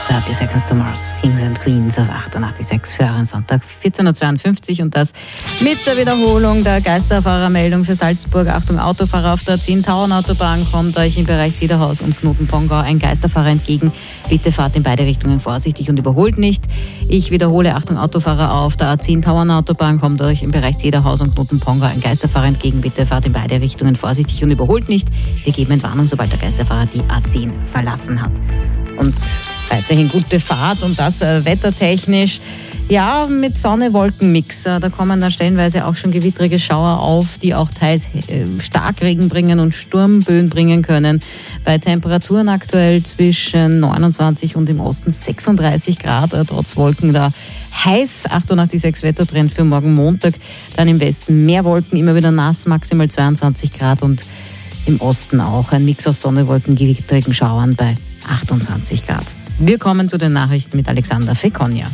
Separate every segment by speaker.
Speaker 1: 30 Seconds to Mars, Kings and Queens auf 88.6 für euren Sonntag 14.52 Uhr und das mit der Wiederholung der Geisterfahrermeldung für Salzburg. Achtung, Autofahrer auf der 10-Tauern-Autobahn, kommt euch im Bereich Zederhaus und Knoten-Pongau ein Geisterfahrer entgegen. Bitte fahrt in beide Richtungen vorsichtig und überholt nicht. Ich wiederhole, Achtung, Autofahrer auf der A10-Tauern-Autobahn, kommt euch im Bereich Zederhaus und Knoten-Pongau ein Geisterfahrer entgegen. Bitte fahrt in beide Richtungen vorsichtig und überholt nicht. Wir geben Entwarnung, sobald der Geisterfahrer die A10 verlassen hat. Und weiterhin gute Fahrt und das wettertechnisch. Ja, mit Sonne-Wolken-Mix. Da kommen dann stellenweise auch schon gewittrige Schauer auf, die auch teils Starkregen bringen und Sturmböen bringen können. Bei Temperaturen aktuell zwischen 29 und im Osten 36 Grad, trotz Wolken da heiß. 88,6 Wettertrend für morgen Montag. Dann im Westen mehr Wolken, immer wieder nass, maximal 22 Grad und im Osten auch ein Mix aus Sonne, Wolken, gewittrigen Schauern bei 28 Grad. Wir kommen zu den Nachrichten mit Alexander Fekonia.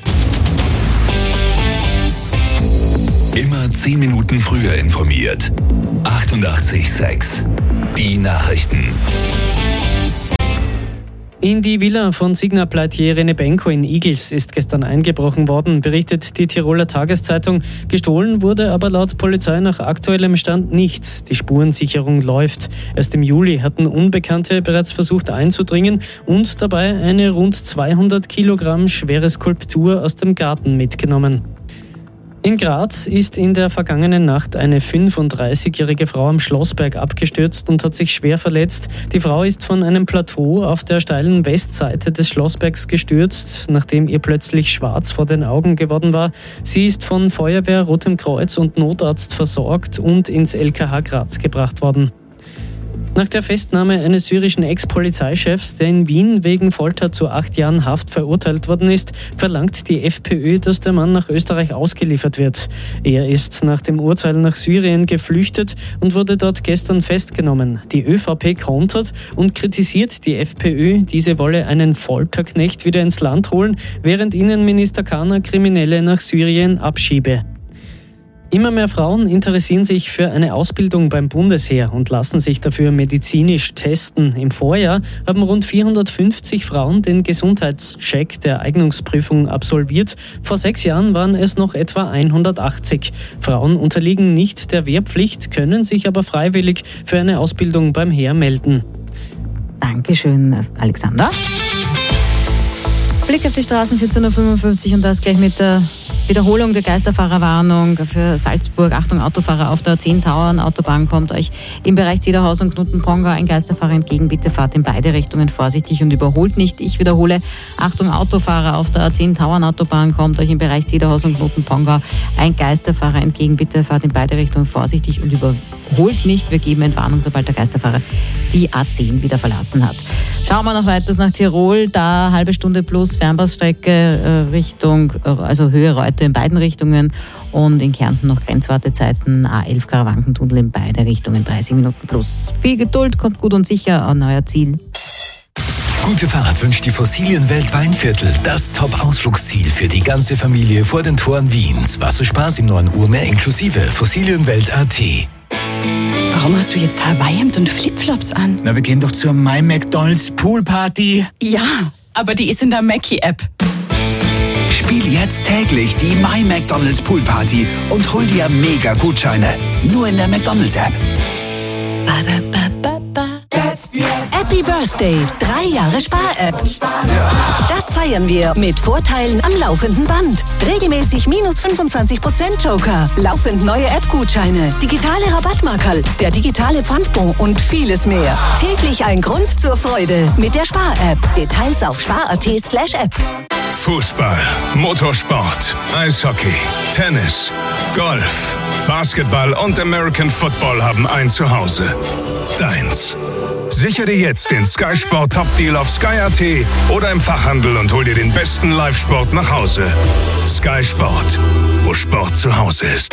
Speaker 2: Immer 10 Minuten früher informiert. 88,6. Die Nachrichten.
Speaker 3: In die Villa von Signa-Pleitier Renebenko in Igls ist gestern eingebrochen worden, berichtet die Tiroler Tageszeitung. Gestohlen wurde aber laut Polizei nach aktuellem Stand nichts. Die Spurensicherung läuft. Erst im Juli hatten Unbekannte bereits versucht einzudringen und dabei eine rund 200 Kilogramm schwere Skulptur aus dem Garten mitgenommen. In Graz ist in der vergangenen Nacht eine 35-jährige Frau am Schlossberg abgestürzt und hat sich schwer verletzt. Die Frau ist von einem Plateau auf der steilen Westseite des Schlossbergs gestürzt, nachdem ihr plötzlich schwarz vor den Augen geworden war. Sie ist von Feuerwehr, Rotem Kreuz und Notarzt versorgt und ins LKH Graz gebracht worden. Nach der Festnahme eines syrischen Ex-Polizeichefs, der in Wien wegen Folter zu 8 Jahren Haft verurteilt worden ist, verlangt die FPÖ, dass der Mann nach Österreich ausgeliefert wird. Er ist nach dem Urteil nach Syrien geflüchtet und wurde dort gestern festgenommen. Die ÖVP kontert und kritisiert die FPÖ, diese wolle einen Folterknecht wieder ins Land holen, während Innenminister Kahner Kriminelle nach Syrien abschiebe. Immer mehr Frauen interessieren sich für eine Ausbildung beim Bundesheer und lassen sich dafür medizinisch testen. Im Vorjahr haben rund 450 Frauen den Gesundheitscheck der Eignungsprüfung absolviert. Vor 6 Jahren waren es noch etwa 180. Frauen unterliegen nicht der Wehrpflicht, können sich aber freiwillig für eine Ausbildung beim Heer melden.
Speaker 1: Dankeschön, Alexander. Blick auf die Straßen 14.55 Uhr und das gleich mit der Wiederholung der Geisterfahrerwarnung für Salzburg. Achtung, Autofahrer auf der 10-Tauern-Autobahn, kommt euch im Bereich Zederhaus und Knoten-Pongau ein Geisterfahrer entgegen. Bitte fahrt in beide Richtungen vorsichtig und überholt nicht. Ich wiederhole, Achtung, Autofahrer auf der 10-Tauern-Autobahn, kommt euch im Bereich Zederhaus und Knoten-Pongau ein Geisterfahrer entgegen. Bitte fahrt in beide Richtungen vorsichtig und überholt nicht. Wir geben Entwarnung, sobald der Geisterfahrer die A10 wieder verlassen hat. Schauen wir noch weiter nach Tirol. Da halbe Stunde plus Fernbahnstrecke Richtung, also Höhe Reute in beiden Richtungen und in Kärnten noch Grenzwartezeiten, A11 Karawankentunnel in beide Richtungen, 30 Minuten plus. Viel Geduld, kommt gut und sicher an euer Ziel.
Speaker 2: Gute Fahrt wünscht die Fossilien-Welt Weinviertel, das Top-Ausflugsziel für die ganze Familie vor den Toren Wiens. Wasserspaß im neuen Urmeer inklusive Fossilien-Welt.at.
Speaker 4: Warum hast du jetzt Hawaii-Hemd und Flipflops an?
Speaker 5: Na, wir gehen doch zur My McDonald's Poolparty.
Speaker 4: Ja, aber die ist in der Mackie-App.
Speaker 5: Spiel jetzt täglich die My McDonald's Poolparty und hol dir Mega-Gutscheine. Nur in der McDonald's-App.
Speaker 6: Happy Birthday, 3 Jahre Spar-App. Das feiern wir mit Vorteilen am laufenden Band. Regelmäßig minus 25% Joker, laufend neue App-Gutscheine, digitale Rabattmarkerl, der digitale Pfandbon und vieles mehr. Täglich ein Grund zur Freude mit der Spar-App. Details auf spar.at/app.
Speaker 7: Fußball, Motorsport, Eishockey, Tennis, Golf, Basketball und American Football haben ein Zuhause. Deins. Sichere jetzt den Sky Sport Top Deal auf Sky.at oder im Fachhandel und hol dir den besten Live-Sport nach Hause. Sky Sport, wo Sport zu Hause ist.